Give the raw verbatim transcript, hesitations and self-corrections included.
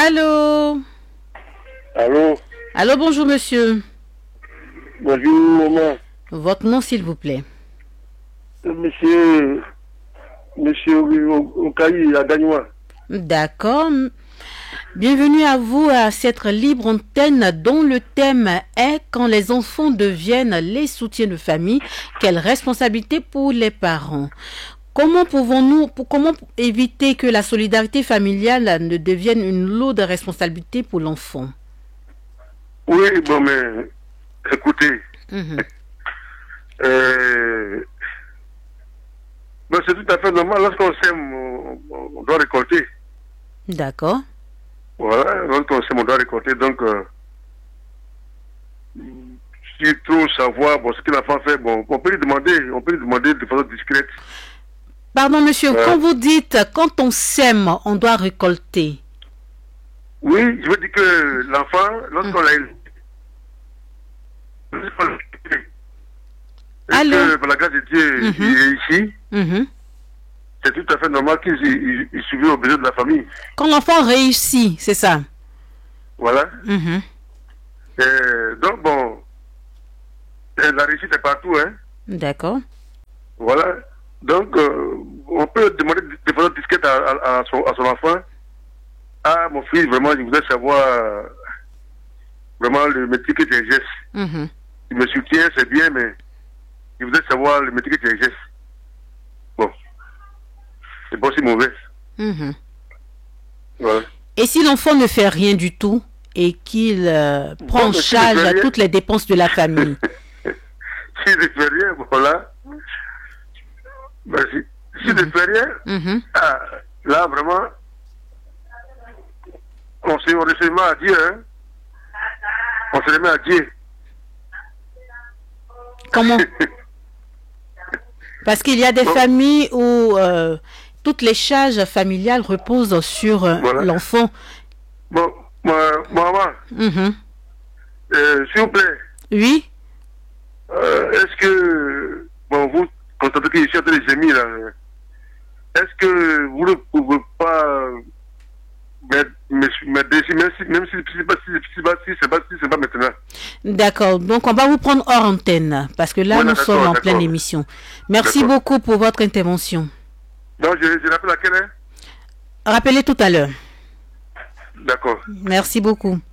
Allô? Allô? Allô, bonjour monsieur. Bonjour, maman. Votre nom, s'il vous plaît. Monsieur... Monsieur Okaï à Gagnois. D'accord. Bienvenue à vous à cette libre antenne dont le thème est quand les enfants deviennent les soutiens de famille, quelle responsabilité pour les parents. Comment pouvons-nous, comment éviter que la solidarité familiale ne devienne une lourde responsabilité pour l'enfant? Oui, bon, mais écoutez, Mm-hmm. euh, ben, c'est tout à fait normal. Lorsqu'on sème, on, on doit récolter. D'accord. Voilà, lorsqu'on sème, on doit récolter. Donc, euh, si trop savoir bon, ce que l'enfant fait, bon, on peut lui demander, on peut lui demander de façon discrète. Pardon, monsieur, Euh, quand vous dites quand on sème, on doit récolter. Oui, je veux dire que l'enfant, lorsqu'on l'a élevé, et Allô? que par la grâce de Dieu, Mhm. il est ici, Mhm. c'est tout à fait normal qu'il il, il subit aux besoins de la famille. Quand l'enfant réussit, c'est ça. Voilà. Mhm. Et donc, bon, et la réussite est partout, hein. D'accord. Voilà. Donc, euh, on peut demander de façon discrète à, à, à, son, à son enfant. Ah, mon fils, vraiment, je voudrais savoir euh, vraiment le métier que tu exerces. Mhm. Tu me soutiens, c'est bien, mais je voudrais savoir le métier que tu exerces. Bon. C'est pas si mauvais. Mhm. Voilà. Et si l'enfant ne fait rien du tout et qu'il euh, prend Bon, en mais s'il ne charge fait rien- toutes les dépenses de la famille? S'il ne fait rien, voilà. Ben, si, s'il ne fait rien, Mhm. ah, là, vraiment, on se, on se remet à Dieu, hein. On se remet à Dieu. Comment? Parce qu'il y a des Bon. familles où euh, toutes les charges familiales reposent sur euh, Voilà. l'enfant. Bon, ma- maman, Mhm. euh, s'il vous plaît, Oui? euh, est-ce que, bon, vous, constatez que je suis en train de gémir, là, est-ce que vous ne pouvez pas m'aider, même si, même si, même si, si, pas- si, si, pas- si, c'est pas, si c'est pas maintenant. D'accord. Donc, on va vous prendre hors antenne parce que là, Voilà, nous d'accord, sommes en d'accord. pleine émission. Merci D'accord. beaucoup pour votre intervention. Donc, je, je rappelle à quelle heure? Rappelez tout à l'heure. D'accord. Merci beaucoup.